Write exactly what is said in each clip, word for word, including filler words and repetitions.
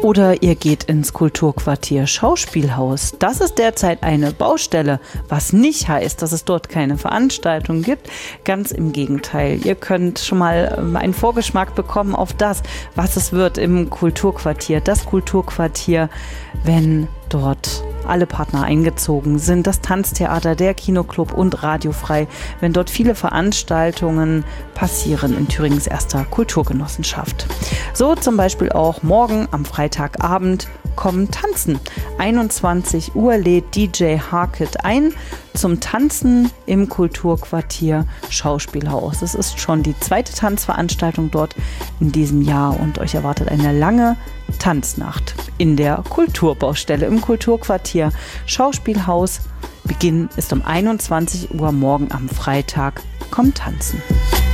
Oder ihr geht ins Kulturquartier Schauspielhaus. Das ist derzeit eine Baustelle, was nicht heißt, dass es dort keine Veranstaltung gibt. Ganz im Gegenteil. Ihr könnt schon mal einen Vorgeschmack bekommen auf das, was es wird im Kulturquartier. Das Kulturquartier, wenn dort alle Partner eingezogen sind, das Tanztheater, der Kinoclub und Radiofrei, wenn dort viele Veranstaltungen passieren in Thüringens erster Kulturgenossenschaft. So zum Beispiel auch morgen am Freitagabend Kommen tanzen. einundzwanzig Uhr lädt D J Harkett ein zum Tanzen im Kulturquartier Schauspielhaus. Es ist schon die zweite Tanzveranstaltung dort in diesem Jahr und euch erwartet eine lange Tanznacht in der Kulturbaustelle im Kulturquartier Schauspielhaus. Beginn ist um einundzwanzig Uhr morgen am Freitag. Kommt tanzen.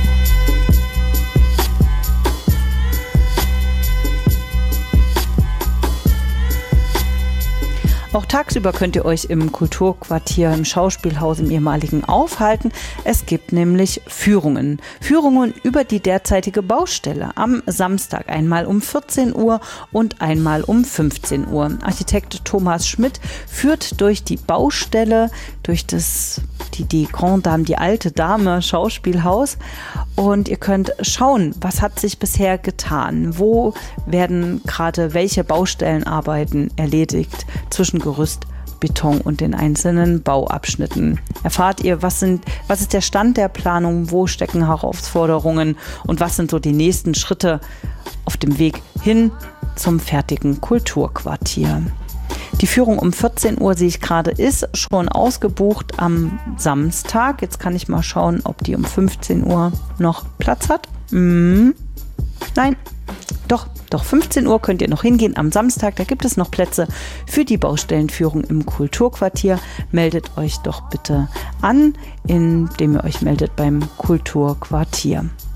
Auch tagsüber könnt ihr euch im Kulturquartier, im Schauspielhaus, im ehemaligen aufhalten. Es gibt nämlich Führungen. Führungen über die derzeitige Baustelle. Am Samstag einmal um vierzehn Uhr und einmal um fünfzehn Uhr. Architekt Thomas Schmidt führt durch die Baustelle, durch das, die, die Grand Dame, die alte Dame Schauspielhaus. Und ihr könnt schauen, was hat sich bisher getan? Wo werden gerade welche Baustellenarbeiten erledigt zwischen Gerüst, Beton und den einzelnen Bauabschnitten. Erfahrt ihr, was sind, was ist der Stand der Planung, wo stecken Herausforderungen und was sind so die nächsten Schritte auf dem Weg hin zum fertigen Kulturquartier. Die Führung um vierzehn Uhr, sehe ich gerade, ist schon ausgebucht am Samstag. Jetzt kann ich mal schauen, ob die um fünfzehn Uhr noch Platz hat. Hm. Nein, doch. Doch fünfzehn Uhr könnt ihr noch hingehen am Samstag, da gibt es noch Plätze für die Baustellenführung im Kulturquartier. Meldet euch doch bitte an, indem ihr euch meldet beim Kulturquartier.